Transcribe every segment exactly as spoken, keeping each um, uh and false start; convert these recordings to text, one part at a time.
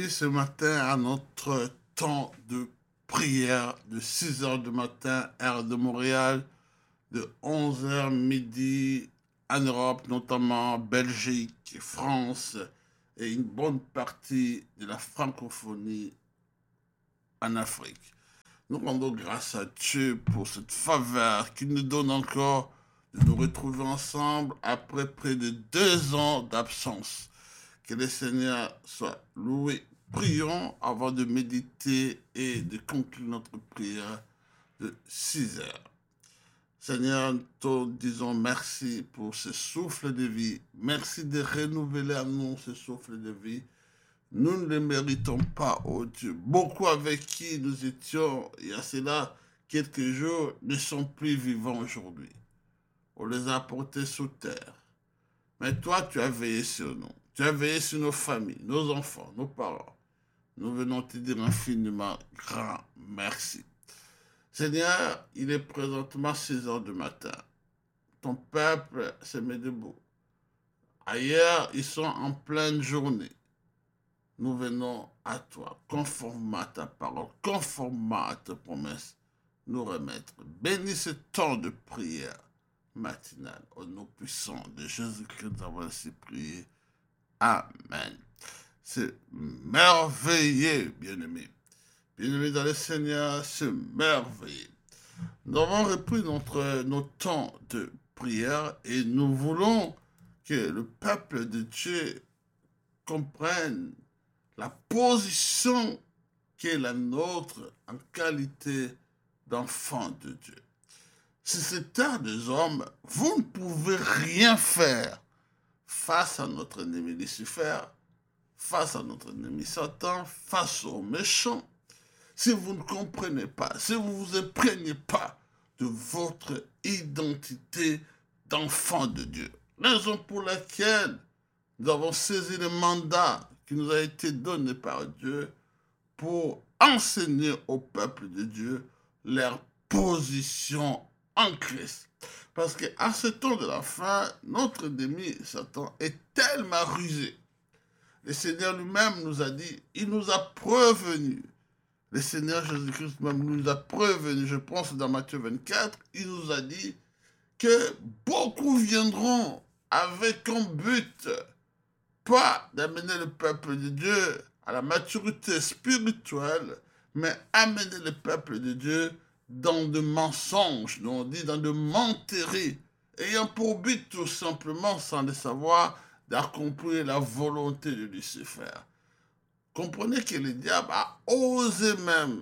Bienvenue ce matin à notre temps de prière de six heures du matin, heure de Montréal, de onze heures midi en Europe, notamment Belgique, France et une bonne partie de la francophonie en Afrique. Nous rendons grâce à Dieu pour cette faveur qu'il nous donne encore de nous retrouver ensemble après près de deux ans d'absence. Que le Seigneur soit loué. Prions avant de méditer et de conclure notre prière de six heures. Seigneur, nous te disons merci pour ce souffle de vie. Merci de renouveler à nous ce souffle de vie. Nous ne le méritons pas, oh Dieu. Beaucoup avec qui nous étions il y a cela quelques jours ne sont plus vivants aujourd'hui. On les a portés sous terre. Mais toi, tu as veillé sur nous. Tu as veillé sur nos familles, nos enfants, nos parents. Nous venons te dire infiniment grand merci. Seigneur, il est présentement six heures du matin. Ton peuple se met debout. Ailleurs, ils sont en pleine journée. Nous venons à toi, conformément à ta parole, conformément à ta promesse, nous remettre. Bénis ce temps de prière matinale. Au nom puissant de Jésus-Christ, nous avons ainsi prié. Amen. C'est merveilleux, bien-aimés. Bien-aimés dans le Seigneur, c'est merveilleux. Nous avons repris notre, notre temps de prière et nous voulons que le peuple de Dieu comprenne la position qui est la nôtre en qualité d'enfant de Dieu. Si c'est terre des hommes, vous ne pouvez rien faire face à notre ennemi Lucifer, face à notre ennemi Satan, face aux méchants. Si vous ne comprenez pas, si vous ne vous imprégnez pas de votre identité d'enfant de Dieu, raison pour laquelle nous avons saisi le mandat qui nous a été donné par Dieu pour enseigner au peuple de Dieu leur position en Christ. Parce qu'à ce temps de la fin, notre ennemi, Satan, est tellement rusé. Le Seigneur lui-même nous a dit, il nous a prévenus. Le Seigneur Jésus-Christ même nous a prévenus, je pense dans Matthieu vingt-quatre, il nous a dit que beaucoup viendront avec comme but, pas d'amener le peuple de Dieu à la maturité spirituelle, mais amener le peuple de Dieu dans de mensonges, nous on dit dans de menteries, ayant pour but tout simplement, sans le savoir, d'accomplir la volonté de Lucifer. Comprenez que le diable a osé même,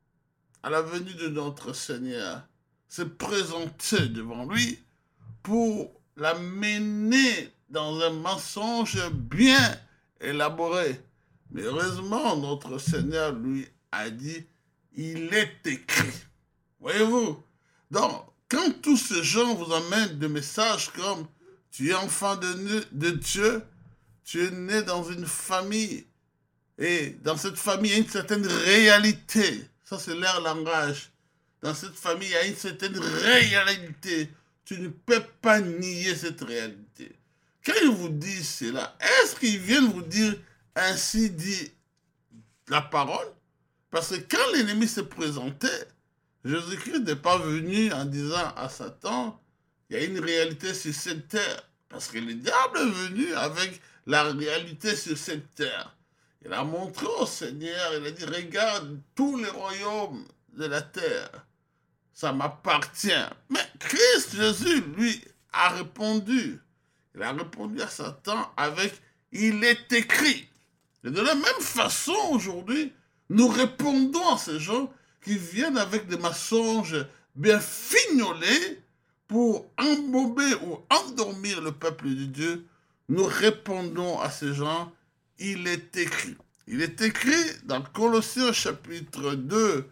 à la venue de notre Seigneur, se présenter devant lui pour l'amener dans un mensonge bien élaboré. Mais heureusement, notre Seigneur lui a dit, il est écrit. Voyez-vous? Donc, quand tous ces gens vous amènent des messages comme tu es enfant de, de Dieu, tu es né dans une famille, et dans cette famille, il y a une certaine réalité. Ça, c'est leur langage. Dans cette famille, il y a une certaine réalité. Tu ne peux pas nier cette réalité. Quand ils vous disent cela, est-ce qu'ils viennent vous dire ainsi dit la parole? Parce que quand l'ennemi se présentait, Jésus-Christ n'est pas venu en disant à Satan, il y a une réalité sur cette terre. Parce que le diable est venu avec la réalité sur cette terre. Il a montré au Seigneur, il a dit, regarde tous les royaumes de la terre, ça m'appartient. Mais Christ Jésus, lui, a répondu. Il a répondu à Satan avec, il est écrit. Et de la même façon, aujourd'hui, nous répondons à ces gens qui viennent avec des mensonges bien fignolés pour embaumer ou endormir le peuple de Dieu. Nous répondons à ces gens, il est écrit. Il est écrit dans Colossiens chapitre deux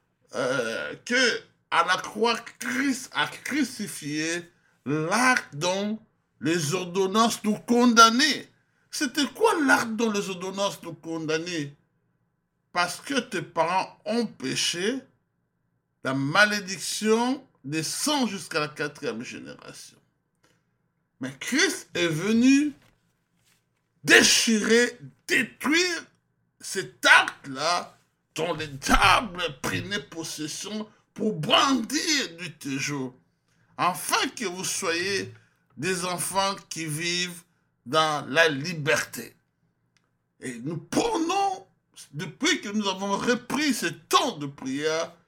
euh, que à la croix, Christ a crucifié l'acte dont les ordonnances nous condamnaient. C'était quoi l'acte dont les ordonnances nous condamnaient? Parce que tes parents ont péché, la malédiction descend jusqu'à la quatrième génération. Mais Christ est venu déchirer, détruire cet acte-là dont les diables prenaient possession pour brandir du toujours, afin que vous soyez des enfants qui vivent dans la liberté. Et nous prenons, depuis que nous avons repris ce temps de prière,